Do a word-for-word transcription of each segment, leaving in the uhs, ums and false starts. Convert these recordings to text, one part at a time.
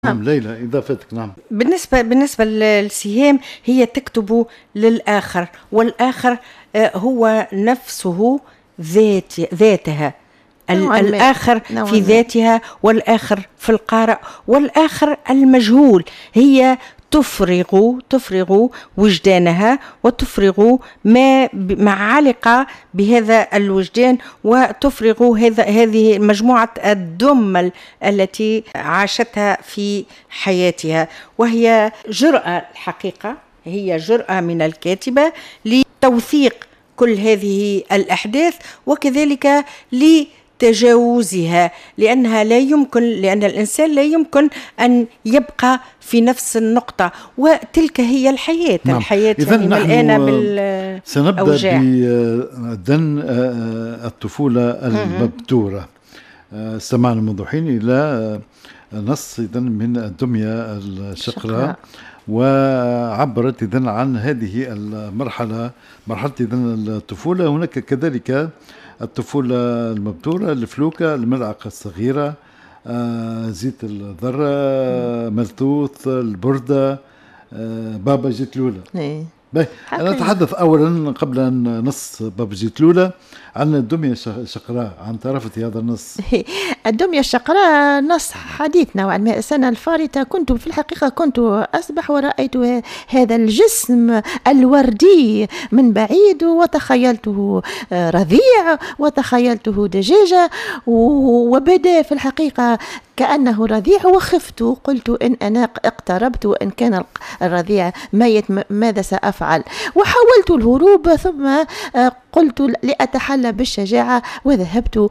نعم ليلى إضافتك. نعم بالنسبة بالنسبة للسهام هي تكتب للآخر، والآخر هو نفسه ذات ذاتها، الآخر في ذاتها، والآخر في القارئ، والآخر المجهول. هي تفرغ تفرغ وجدانها وتفرغ ما ما علق بهذا الوجدان، وتفرغ هذا هذه مجموعة الدم التي عاشتها في حياتها. وهي جرأة الحقيقة، هي جرأة من الكاتبة لتوثيق كل هذه الأحداث، وكذلك ل تجاوزها، لأنها لا يمكن لأن الإنسان لا يمكن أن يبقى في نفس النقطة، وتلك هي الحياة. نعم. الحياة يعني ملآنة بالأوجاع. سنبدأ بدن الطفولة المبتورة. استمعنا منذ حين إلى نص إذن من الدمية الشقراء، وعبرت إذن عن هذه المرحلة، مرحلة إذن الطفولة. هناك كذلك الطفولة المبتورة، الفلوكة، الملعقة الصغيرة، آه، زيت الذرة، ملتوث، البردة، آه، بابا جتلولة. إيه. أنا أتحدث أولا قبل أن نص بابا جتلولة عن الدمية الشقراء، عن طرفة هذا النص. الدمية الشقراء نص حديث نوعا ما. السنة الفارطة كنت في الحقيقة كنت أسبح ورأيت هذا الجسم الوردي من بعيد، وتخيلته رضيع وتخيلته دجاجة، وبدا في الحقيقة كأنه رضيع، وخفت، قلت إن أنا اقتربت وإن كان الرضيع ميت ماذا سأفعل؟ وحاولت الهروب، ثم قلت لأتحلى بالشجاعة، وذهبت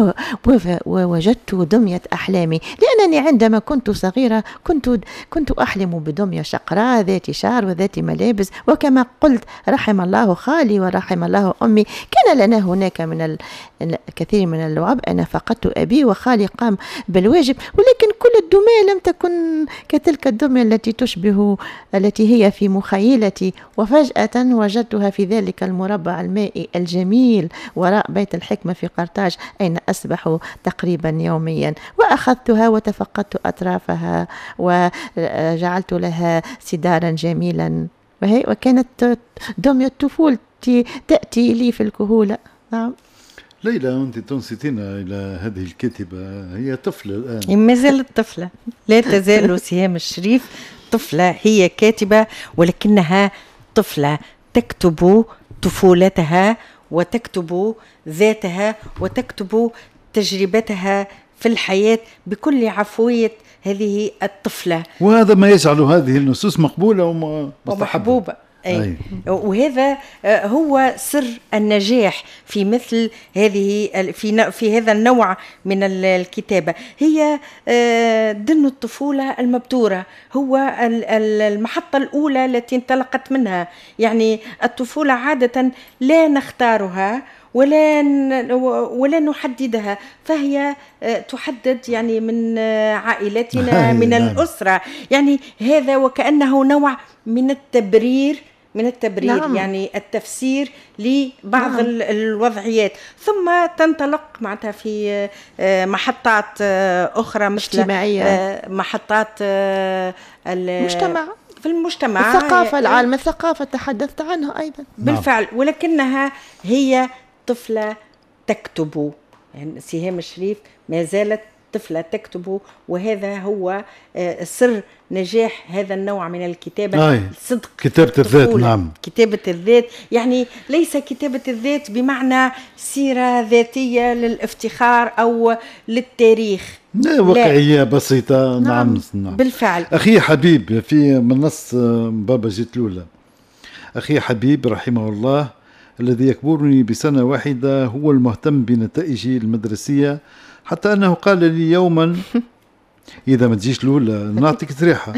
ووجدت دمية أحلامي، لأنني عندما كنت صغيرة كنت كنت أحلم بدمية شقراء ذات شعر وذات ملابس، وكما قلت رحم الله خالي ورحم الله أمي، كان لنا هناك من الكثير من اللعب. أنا فقدت أبي وخالي قام بالواجب، ولكن كل الدمية لم تكن كتلك الدمية التي تشبه التي هي في مخيلتي. وفجأة وجدتها في ذلك المربع المائي الجميل وراء بيت الحكمة في قرطاج، أين أسبح تقريبا يوميا، وأخذتها وتفقدت أطرافها وجعلت لها سدارا جميلا، وهي وكانت دمية طفولتي تأتي لي في الكهولة. نعم ليلى، أنت تنصتين إلى هذه الكاتبة، هي طفلة الآن، ما زالت طفلة، لا تزال سهام الشريف طفلة. هي كاتبة ولكنها طفلة، تكتب طفولتها وتكتب ذاتها وتكتب تجربتها في الحياة بكل عفوية هذه الطفلة، وهذا ما يجعل هذه النصوص مقبولة ومحبوبة. أي. وهذا هو سر النجاح في مثل هذه في في هذا النوع من الكتابة. هي دن الطفولة المبتورة، هو المحطة الأولى التي انطلقت منها. يعني الطفولة عادة لا نختارها ولا ولا نحددها، فهي تحدد يعني من عائلتنا، من الأسرة. يعني هذا وكأنه نوع من التبرير من التبرير نعم. يعني التفسير لبعض نعم. الوضعيات، ثم تنطلق معناتها في محطات أخرى مثل محطات المجتمع، في المجتمع، الثقافة، العالم، الثقافة تحدثت عنها أيضا بالفعل. ولكنها هي طفلة تكتب، يعني سهام الشريف ما زالت طفلة تكتب، وهذا هو سر نجاح هذا النوع من الكتابة. آه. صدق كتابة الذات. نعم كتابة الذات، يعني ليس كتابة الذات بمعنى سيرة ذاتية للافتخار أو للتاريخ، لا واقعية بسيطة. نعم. نعم بالفعل. أخي حبيب في من نص بابا جتلولة، أخي حبيب رحمه الله الذي يكبرني بسنة واحدة هو المهتم بنتائجي المدرسية، حتى أنه قال لي يوما إذا ما تجيش الأولى نعطيك تريحة.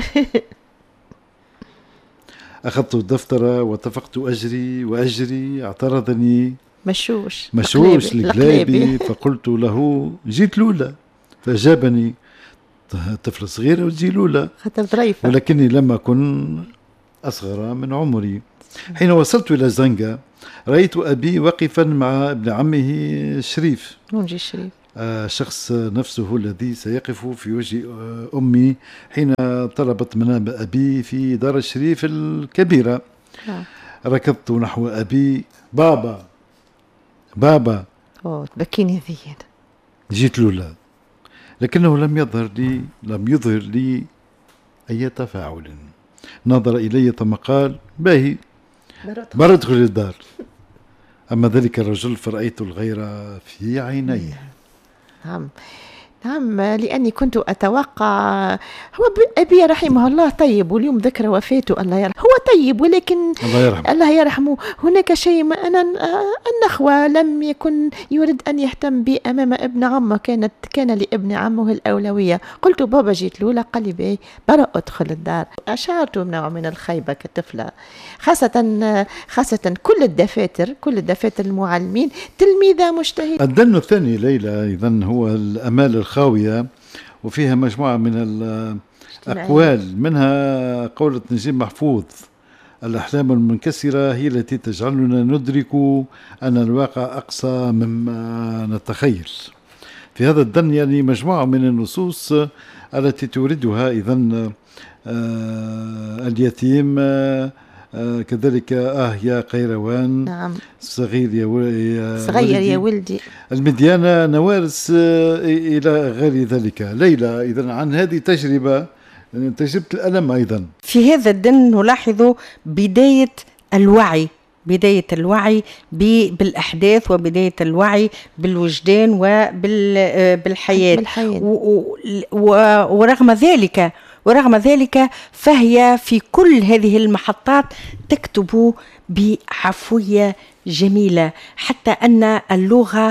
أخذت الدفتر واتفقت أجري وأجري، اعترضني مشوش مشوش لقلابي، فقلت له جيت الأولى، فأجابني طفل صغير وتجي الأولى، ولكني لم أكن أصغر من عمري. حين وصلت إلى زنقة رأيت أبي وقفا مع ابن عمه الشريف. منجي الشريف الشخص نفسه الذي سيقف في وجه أمي حين طلبت منام أبي في دار الشريف الكبيرة. ركضت نحو أبي: بابا بابا. أوه تبكيني ذي. جيت له لا، لكنه لم يظهر لي لم يظهر لي أي تفاعل. نظر إلي ثم قال: باهي بر ادخل الدار. أما ذلك الرجل فرأيت الغير في عينيه. نعم نعم، لأني كنت أتوقع. هو أبي رحمه الله طيب، واليوم ذكرى وفاته الله يرحمه، هو طيب ولكن الله يرحمه, الله يرحمه هناك شيء ما أنا النخوة لم يكن يريد أن يهتم بي أمام ابن عمه، كانت كان لابن عمه الأولوية. قلت بابا جيت له قال لي باهي برا أدخل الدار. أشعرت بنوع من الخيبة كطفلة، خاصة خاصة كل الدفاتر كل الدفاتر المعلمين تلميذة مجتهدة. الدن الثاني ليلى إذن هو الأمال الخاوية، وفيها مجموعة من الأقوال، منها قولة نجيب محفوظ: الأحلام المنكسرة هي التي تجعلنا ندرك أن الواقع أقصى مما نتخيل. في هذا الدن يعني مجموعة من النصوص التي توردها إذن اليتيم، آه كذلك آه يا قيروان، نعم. صغير يا, و... يا صغير ولدي. يا ولدي المديانة، نوارس، آه إلى غير ذلك. ليلى إذن عن هذه تجربة تجربة الألم أيضا. في هذا الدن نلاحظ بداية الوعي بداية الوعي بالأحداث، وبداية الوعي بالوجدان وبالحياة. بالحياة. ورغم ذلك ورغم ذلك فهي في كل هذه المحطات تكتب بعفوية جميلة، حتى أن اللغة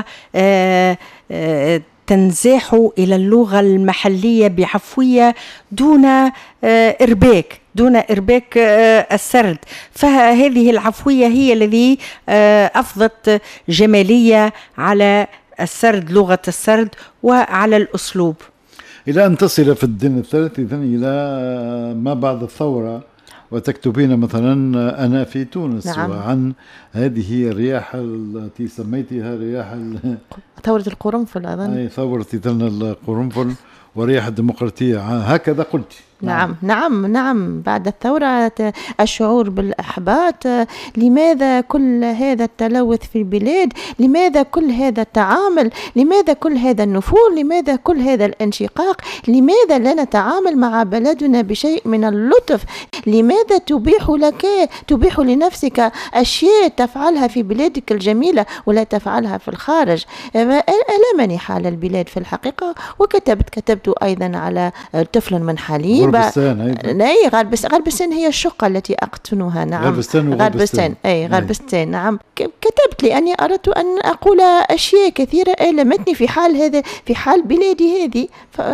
تنزاح إلى اللغة المحلية بعفوية دون إرباك دون إرباك السرد. فهذه العفوية هي الذي أفضت جمالية على السرد، لغة السرد وعلى الأسلوب، إلى أن تصل في الدين الثالث إذن إلى ما بعد الثورة، وتكتبين مثلا أنا في تونس. نعم. وعن هذه الرياح التي سميتها رياح ثورة القرنفل أظن. أي ثورة إذن القرنفل ورياح الديمقراطية، هكذا قلت. نعم نعم نعم بعد الثورة الشعور بالإحباط. لماذا كل هذا التلوث في البلاد؟ لماذا كل هذا التعامل؟ لماذا كل هذا النفور؟ لماذا كل هذا الانشقاق؟ لماذا لا نتعامل مع بلدنا بشيء من اللطف؟ لماذا تبيح لك تبيح لنفسك أشياء تفعلها في بلادك الجميلة ولا تفعلها في الخارج؟ ألمني حال البلاد في الحقيقة. وكتبت كتبت أيضا على طفل من حليب غربستان. اي غربستان غربستان هي الشقة التي أقطنها. نعم غربستان غربستان اي غربستان. نعم كتبت لأني أردت أن أقول أشياء كثيرة ألمتني في حال هذا في حال بلادي هذه.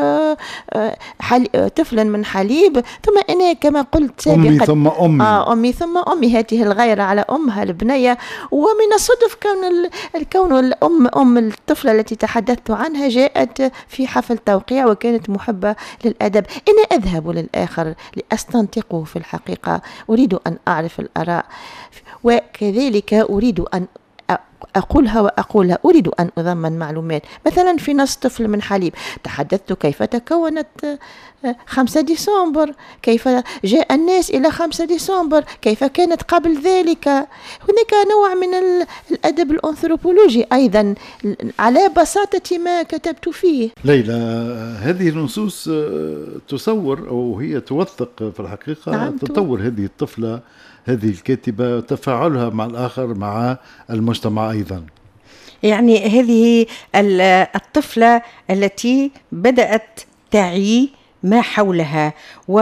حل... طفلا من حليب، ثم أنا كما قلت سابقا أمي ثم أمي آه أمي ثم أمي، هذه الغيرة على أمها البنية. ومن الصدف كون ال... الكون الأم أم الطفلة التي تحدثت عنها جاءت في حفل توقيع وكانت محبة للأدب. أنا أذهب للآخر لأستنطقه في الحقيقة، أريد أن أعرف الآراء، وكذلك أريد أن أقولها وأقولها، أريد أن أضمن معلومات. مثلا في نص طفل من حليب تحدثت كيف تكونت خمسة ديسمبر، كيف جاء الناس إلى خمسة ديسمبر، كيف كانت قبل ذلك. هناك نوع من الأدب الأنثروبولوجي أيضا على بساطة ما كتبت فيه. ليلى، هذه النصوص تصور أو هي توثق في الحقيقة. نعم. تطور هذه الطفلة، هذه الكاتبة، تفاعلها مع الآخر، مع المجتمع أيضا. يعني هذه الطفلة التي بدأت تعي ما حولها.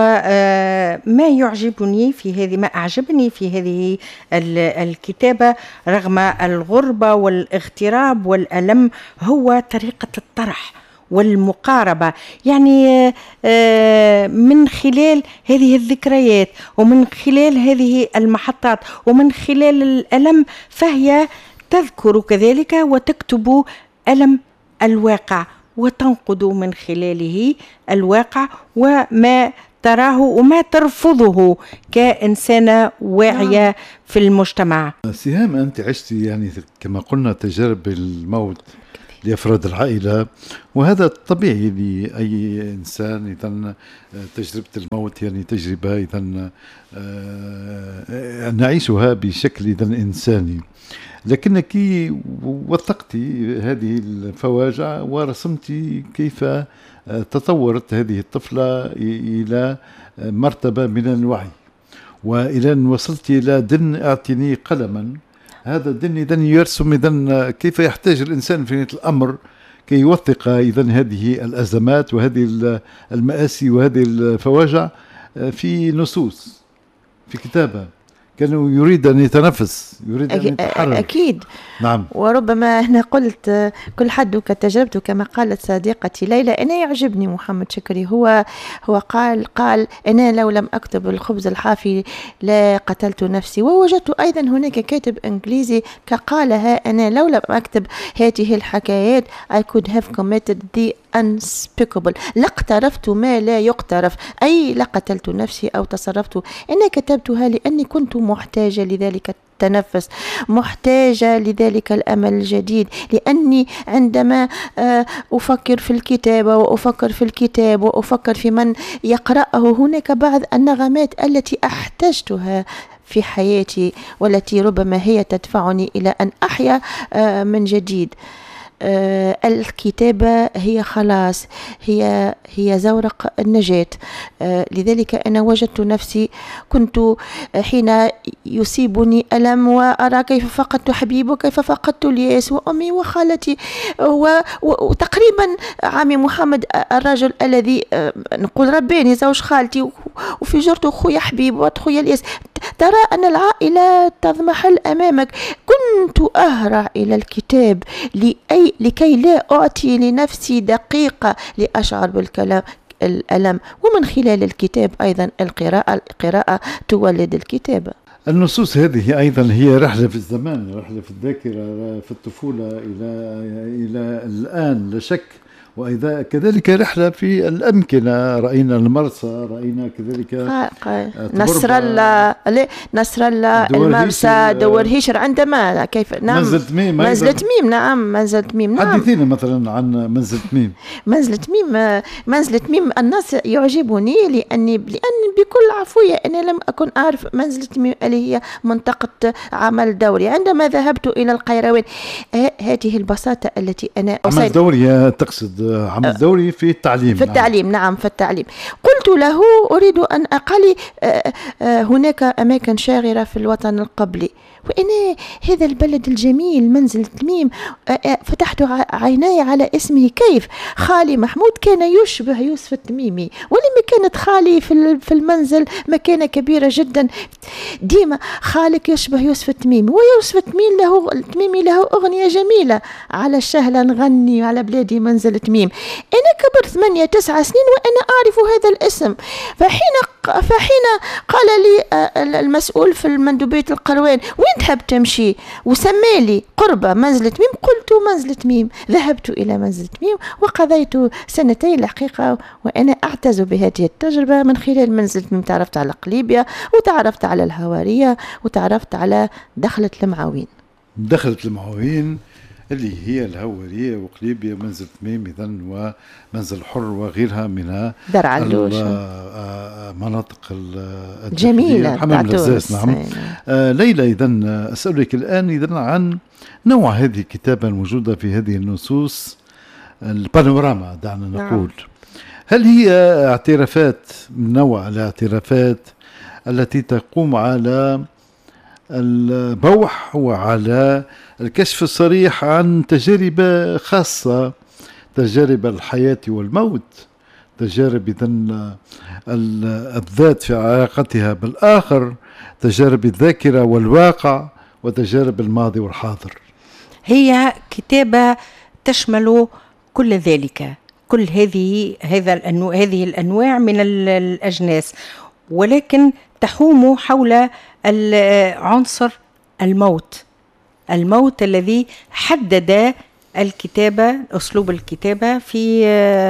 وما يعجبني في هذه ما أعجبني في هذه الكتابة رغم الغربة والاغتراب والألم هو طريقة الطرح والمقاربة. يعني من خلال هذه الذكريات ومن خلال هذه المحطات ومن خلال الألم فهي تذكر كذلك وتكتب ألم الواقع وتنقد من خلاله الواقع وما تراه وما ترفضه كإنسانة واعية في المجتمع. سهام، أنت عشتي يعني كما قلنا تجارب الموت لأفراد العائلة، وهذا طبيعي لأي إنسان. إذن تجربة الموت يعني تجربة إذن نعيشها بشكل إذن إنساني، لكنك وثقت هذه الفواجع ورسمت كيف تطورت هذه الطفلة إلى مرتبة من الوعي، وإلى أن وصلت إلى دن أعطني قلما. هذا الدن إذن يرسم إذن كيف يحتاج الإنسان في الأمر كي يوثق إذن هذه الأزمات وهذه المآسي وهذه الفواجع في نصوص، في كتابة. كانوا يريد أن يتنفس، يريد أن يتحرك. أكيد. نعم. وربما هنا قلت كل حد كتجربته، كما قالت صديقتي ليلى. أنا يعجبني محمد شكري، هو هو قال قال أنا لو لم أكتب الخبز الحافي لا قتلت نفسي. ووجدت أيضا هناك كاتب إنجليزي قالها، أنا لو لم أكتب هذه الحكايات I could have committed the unspeakable، لاقترفت ما لا يقترف، أي لقتلت نفسي أو تصرفت. أنا كتبتها لأني كنت محتاجة لذلك التنفس، محتاجة لذلك الأمل الجديد، لأني عندما أفكر في الكتابة وأفكر في الكتاب وأفكر في من يقرأه، هناك بعض النغمات التي احتجتها في حياتي والتي ربما هي تدفعني إلى أن أحيا من جديد. آه الكتابة هي خلاص، هي هي زورق النجاة. آه لذلك أنا وجدت نفسي كنت حين يصيبني ألم وأرى كيف فقدت حبيب وكيف فقدت الياس وأمي وخالتي وتقريبا عمي محمد الرجل الذي آه نقول رباني زوج خالتي، وفي جرته خويا حبيب وخويا الياس. ترى أن العائلة تضمحل أمامك. كنت أهرع إلى الكتاب لأي لكي لا أعطي لنفسي دقيقة لأشعر بالكلام الألم، ومن خلال الكتاب أيضا القراءة القراءة تولد الكتابة. النصوص هذه أيضا هي رحلة في الزمان، رحلة في الذاكرة، في الطفولة إلى إلى الآن لا شك، وإذا كذلك رحلة في الأمكنة. رأينا المرسى، رأينا كذلك نصر الله نصر الله المرسى، دور هيشر عندما كيف نعم منزل تميم منزل تميم نعم منزل تميم نعم. حدثينا مثلا عن منزل تميم. منزل تميم منزل تميم النص يعجبني لأني لأن بكل عفوية أنا لم أكن أعرف منزل تميم اللي هي منطقة عمل دوري. عندما ذهبت إلى القيروان، هذه البساطة التي أنا عمل دوري تقصد عمل دوري في التعليم. في التعليم نعم, نعم في التعليم. قلت له أريد أن أقلي هناك أماكن شاغرة في الوطن القبلي، وأنا هذا البلد الجميل منزل تميم فتحت عيناي على اسمه. كيف خالي محمود كان يشبه يوسف التميمي، ولما كانت خالي في المنزل مكانة كبيرة جدا، ديما خالك يشبه يوسف التميمي، ويوسف التميمي له التميمي له أغنية جميلة على الشهلة نغني على بلادي منزل تميم. أنا كبرت ثمانية تسعة سنين وأنا أعرف هذا الاسم. فحين فحين قال لي المسؤول في المندوبية القروان وين تحب تمشي وسمالي قربة منزل تميم، قلت منزل تميم. ذهبت إلى منزل تميم وقضيت سنتين الحقيقة وأنا أعتز بهذه التجربة. من خلال منزل تميم تعرفت على قليبيا وتعرفت على الهوارية وتعرفت على دخلة المعاوين. دخلة المعاوين اللي هي الهوارية وقليبيا منزل تميم إذن ومنزل حر وغيرها من درع الدوش مناطق الجميلة حمام الغزاز. نعم. آه ليلى إذن أسألك الآن إذن عن نوع هذه الكتابة الموجودة في هذه النصوص البانوراما دعنا نقول. نعم. هل هي اعترافات من نوع الاعترافات التي تقوم على البوح وعلى الكشف الصريح عن تجارب خاصة، تجارب الحياة والموت، تجارب إذن الذات في علاقتها بالآخر، تجارب الذاكرة والواقع، وتجارب الماضي والحاضر؟ هي كتابة تشمل كل ذلك، كل هذه هذا الأنواع هذه الأنواع من الأجناس، ولكن تحوم حول عنصر الموت، الموت الذي حدد الكتابة، أسلوب الكتابة في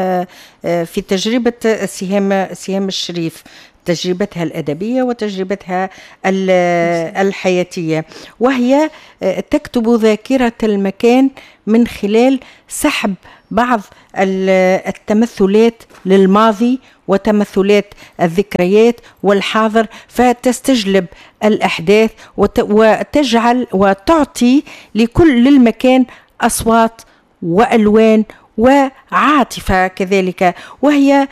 في تجربة سهام سهام الشريف، تجربتها الأدبية وتجربتها الحياتية، وهي تكتب ذاكرة المكان من خلال سحب بعض التمثلات للماضي وتمثلات الذكريات والحاضر، فتستجلب الأحداث وتجعل وتعطي لكل للمكان أصوات وألوان وعاطفة كذلك. وهي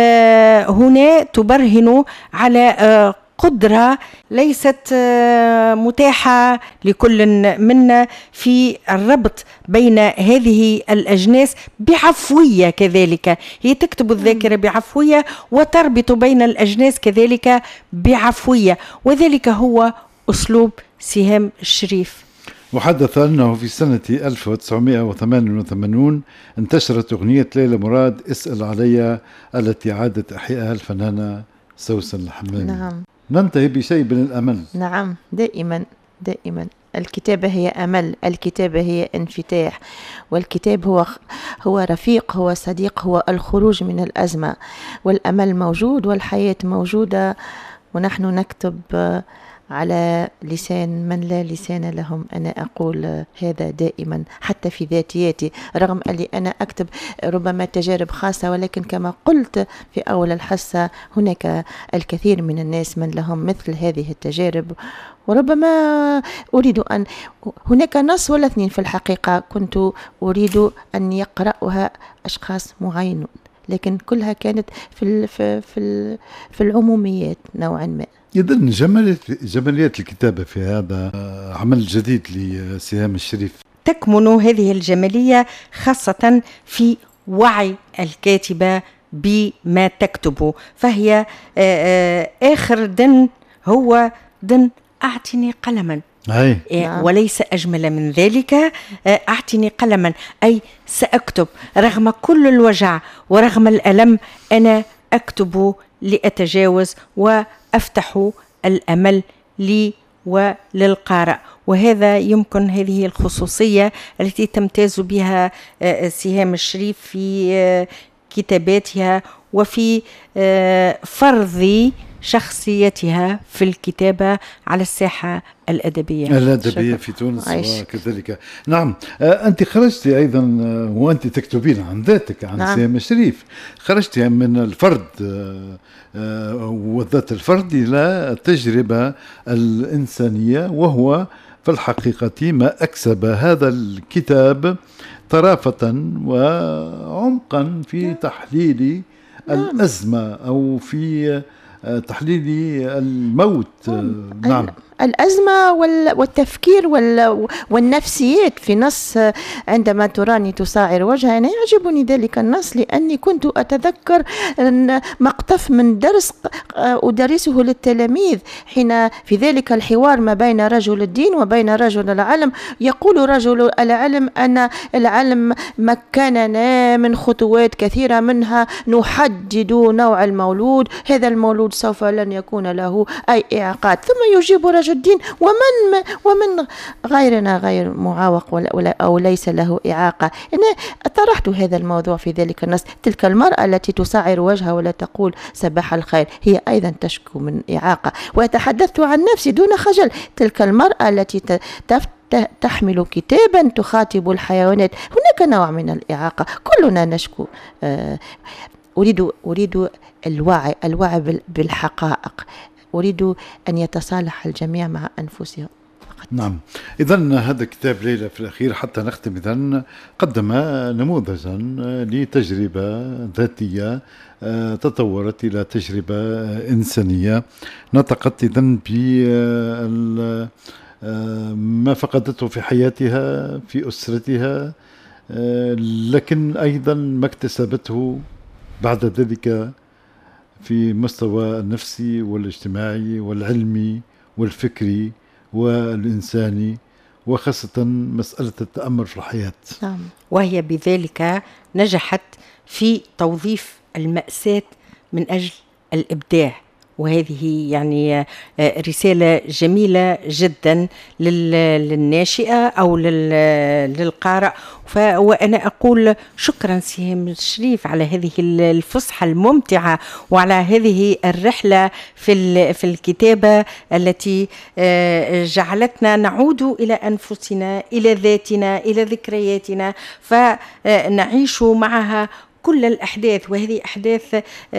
هنا تبرهن على قدرة ليست متاحة لكل منا في الربط بين هذه الأجناس بعفوية كذلك. هي تكتب الذاكرة بعفوية وتربط بين الأجناس كذلك بعفوية، وذلك هو أسلوب سهام الشريف. وحدث أنه في سنة ألف وتسعمائة وثمانية وثمانين انتشرت أغنية ليلى مراد اسأل علي، التي عادت أحياءها الفنانة سوسن الحمامي. نعم. ننتهي بشيء من الأمل. نعم، دائما دائما الكتابة هي أمل، الكتابة هي انفتاح، والكتاب هو هو رفيق، هو صديق، هو الخروج من الأزمة، والأمل موجود والحياة موجودة، ونحن نكتب على لسان من لا لسان لهم. أنا أقول هذا دائما حتى في ذاتياتي، رغم أني أنا أكتب ربما تجارب خاصة، ولكن كما قلت في أول الحصة هناك الكثير من الناس من لهم مثل هذه التجارب، وربما أريد أن هناك نص ولا اثنين في الحقيقة كنت أريد أن يقرأها أشخاص معينون، لكن كلها كانت في في في, في العموميات نوعا ما. إذن جماليات جماليات الكتابة في هذا عمل جديد لسهام الشريف تكمن هذه الجمالية خاصة في وعي الكاتبة بما تكتب، فهي آخر دن هو دن أعطني قلما. هاي. وليس أجمل من ذلك، أعطني قلما أي سأكتب رغم كل الوجع ورغم الألم، أنا أكتب لأتجاوز وأفتح الأمل لي وللقارئ. وهذا يمكن هذه الخصوصية التي تمتاز بها سهام الشريف في كتاباتها وفي فرض شخصيتها في الكتابة على الساحة الأدبية الأدبية في تونس وكذلك. نعم. أنت خرجت أيضا وأنت تكتبين عن ذاتك عن نعم. سهام الشريف، خرجت من الفرد وذات الفرد إلى التجربة الإنسانية، وهو في الحقيقة ما أكسب هذا الكتاب طرافة وعمقا في تحليل الأزمة أو في تحليل الموت. نعم. الأزمة والتفكير والنفسيات في نص. عندما تراني تصاعر وجهها، أنا يعجبني ذلك النص لأني كنت أتذكر مقطف من درس أدرسه للتلاميذ، حين في ذلك الحوار ما بين رجل الدين وبين رجل العلم، يقول رجل العلم أن العلم مكننا من خطوات كثيرة، منها نحدد نوع المولود، هذا المولود سوف لن يكون له أي إعاقات. ثم يجيب رجل الدين ومن ومن غيرنا غير معاق ولا, ولا أو ليس له إعاقة. أنا طرحت هذا الموضوع في ذلك النص. تلك المرأة التي تصعر وجهها ولا تقول صباح الخير هي أيضا تشكو من إعاقة، وتحدثت عن نفسي دون خجل. تلك المرأة التي تحمل كتابا تخاطب الحيوانات، هناك نوع من الإعاقة، كلنا نشكو. أريد أريد الوعي الوعي بالحقائق، أريد أن يتصالح الجميع مع أنفسهم فقط. نعم. إذن هذا كتاب ليلى في الأخير حتى نختم، إذن قدم نموذجا لتجربة ذاتية تطورت إلى تجربة إنسانية، نطقت إذن بما فقدته في حياتها في أسرتها، لكن أيضا ما اكتسبته بعد ذلك في مستوى النفسي والاجتماعي والعلمي والفكري والإنساني، وخاصة مسألة التأمل في الحياة. نعم. وهي بذلك نجحت في توظيف المأساة من أجل الإبداع، وهذه يعني رسالة جميلة جدا للناشئة أو للقارئ. وأنا أقول شكرا سهام الشريف على هذه الفصحى الممتعة وعلى هذه الرحلة في في الكتابة التي جعلتنا نعود إلى أنفسنا، إلى ذاتنا، إلى ذكرياتنا، فنعيش معها كل الأحداث. وهذه أحداث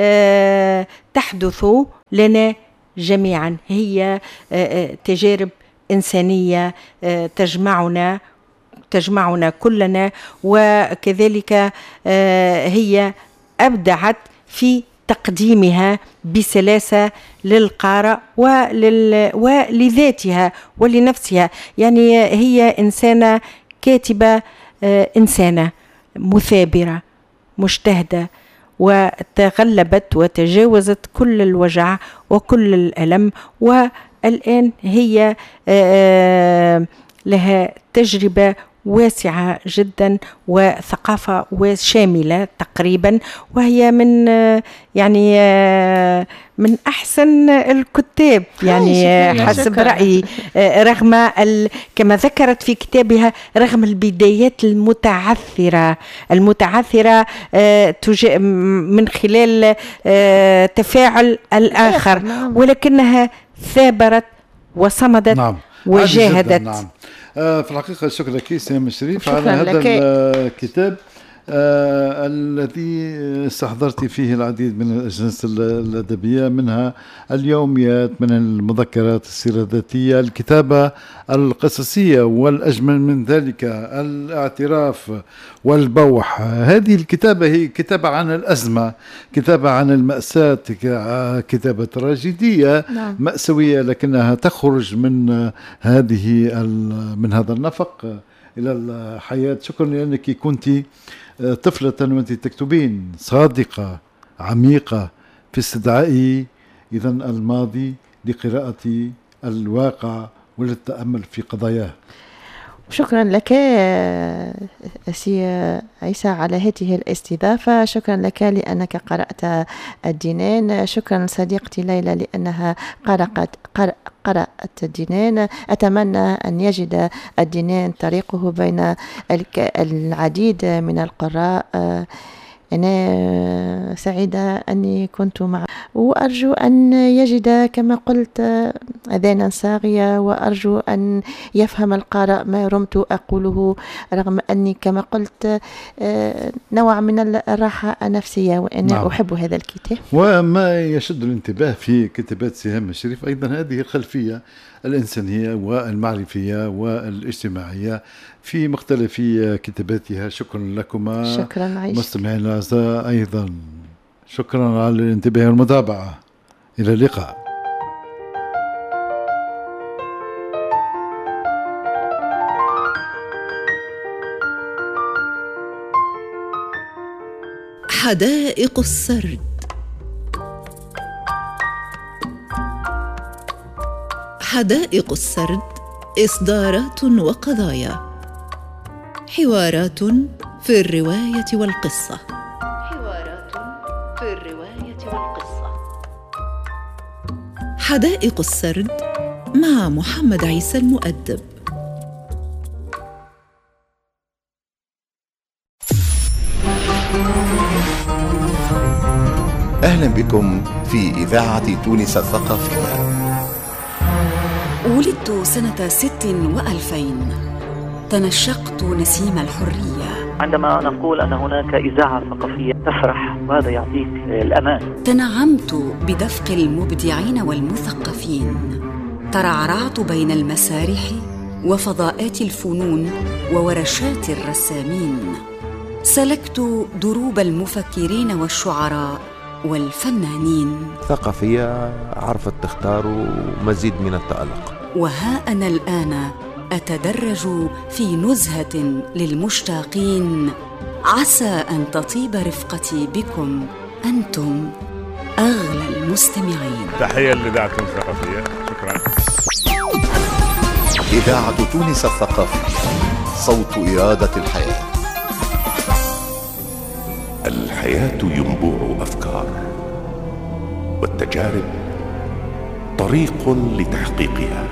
تحدث لنا جميعا، هي تجارب إنسانية تجمعنا تجمعنا كلنا، وكذلك هي أبدعت في تقديمها بسلاسة للقارئ ولل... ولذاتها ولنفسها. يعني هي إنسانة كاتبة، إنسانة مثابرة مجتهدة، وتغلبت وتجاوزت كل الوجع وكل الألم، والآن هي لها تجربة واسعة جدا وثقافة شاملة تقريبا، وهي من يعني من أحسن الكتاب يعني حسب رأيي، رغم كما ذكرت في كتابها رغم البدايات المتعثرة المتعثرة من خلال تفاعل الآخر، ولكنها ثابرت وصمدت. نعم. وجاهدت. نعم. آه في الحقيقة شكرا لك سهام الشريف على هذا الكتاب آه الذي استحضرت فيه العديد من الأجناس الأدبية، منها اليوميات، من المذكرات، السيرة الذاتية، الكتابة القصصية، والأجمل من ذلك الاعتراف والبوح. هذه الكتابة هي كتابة عن الأزمة، كتابة عن المأساة، كتابة تراجيدية. نعم. مأساوية، لكنها تخرج من هذه من هذا النفق إلى الحياة. شكرا لأنك كنت طفلة وأنت تكتبين، صادقة عميقة في استدعاء إذن الماضي لقراءة الواقع وللتأمل في قضاياه. شكرا لك سي عيسى على هذه الاستضافة. شكرا لك لأنك قرأت الدينان. شكرا صديقتي ليلى لأنها قرأت قرأت الدينان. أتمنى أن يجد الدينان طريقه بين العديد من القراء. أنا سعيدة أني كنت معه، وأرجو أن يجد كما قلت أذانا صاغية، وأرجو أن يفهم القارئ ما رمت أقوله، رغم أني كما قلت نوع من الراحة النفسية، وأنا نعم. أحب هذا الكتاب. وما يشد الانتباه في كتابات سهام الشريف أيضا هذه الخلفية الإنسانية والمعرفية والاجتماعية في مختلف كتاباتها. شكرا لكما. شكرا عيش. مستمعين الأعزاء أيضا شكرا على الانتباه والمتابعة. إلى اللقاء. حدائق السرد. حدائق السرد إصدارات وقضايا، حوارات في الرواية والقصة. حوارات في الرواية والقصة. حدائق السرد مع محمد عيسى المؤدب. أهلا بكم في إذاعة تونس الثقافية. ولدت سنة ست وألفين، تنشقت نسيم الحرية. عندما نقول أن هناك إذاعة ثقافية تفرح، وهذا يعطيك الأمان. تنعمت بدفق المبدعين والمثقفين، ترعرعت بين المسارح وفضاءات الفنون وورشات الرسامين، سلكت دروب المفكرين والشعراء والفنانين. ثقافية عرفت تختار مزيد من التألق. وها أنا الآن أتدرج في نزهة للمشتاقين، عسى أن تطيب رفقتي بكم أنتم أغلى المستمعين. تحية لإذاعة تونس الثقافية. شكرا. إذاعة تونس الثقافية، صوت إرادة الحياة. الحياة ينبوع أفكار، والتجارب طريق لتحقيقها،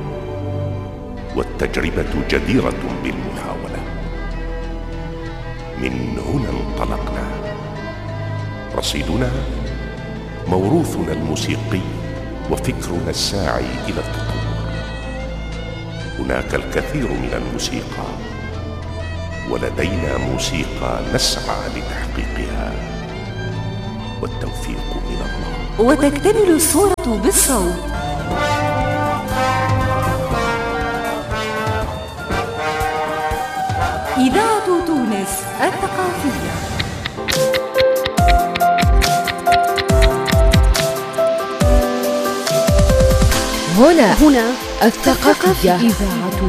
والتجربة جديرة بالمحاولة. من هنا انطلقنا، رصيدنا موروثنا الموسيقي وفكرنا الساعي إلى التطور. هناك الكثير من الموسيقى، ولدينا موسيقى نسعى لتحقيقها، والتوفيق من الله. وتكتمل الصورة بالصوت. إذاعة تونس الثقافية. هنا هنا الثقافية. إذاعة